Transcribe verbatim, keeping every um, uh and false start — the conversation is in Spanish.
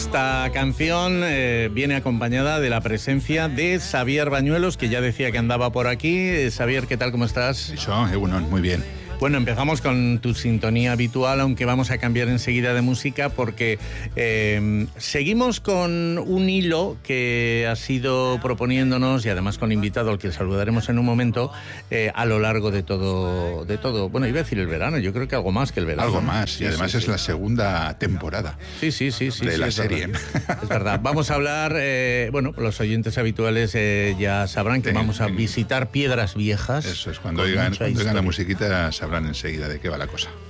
Esta canción eh, viene acompañada de la presencia de Xavier Bañuelos, que ya decía que andaba por aquí. Eh, Xavier, ¿qué tal? ¿Cómo estás? Eso, Egunon, muy bien. Bueno, empezamos con tu sintonía habitual, aunque vamos a cambiar enseguida de música porque eh, seguimos con un hilo que has ido proponiéndonos y además con invitado al que saludaremos en un momento eh, a lo largo de todo, de todo, bueno, iba a decir el verano, yo creo que algo más que el verano. Algo más, sí, y además sí, es sí. la segunda temporada Sí, sí, sí, sí, de sí, la es serie. Verdad. Es verdad. Vamos a hablar, eh, bueno, los oyentes habituales eh, ya sabrán que Sí, vamos a sí. visitar piedras viejas. Eso es, cuando con oigan, mucha cuando oigan la historia. musiquita sabrán enseguida de qué va la cosa.